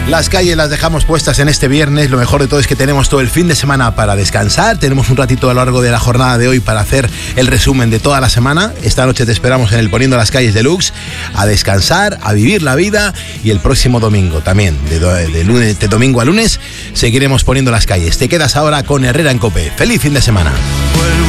Las calles las dejamos puestas en este viernes. Lo mejor de todo es que tenemos todo el fin de semana para descansar. Tenemos un ratito a lo largo de la jornada de hoy para hacer el resumen de toda la semana. Esta noche te esperamos en el Poniendo las Calles Deluxe a descansar, a vivir la vida. Y el próximo domingo también, de domingo a lunes, seguiremos poniendo las calles. Te quedas ahora con Herrera en COPE. ¡Feliz fin de semana!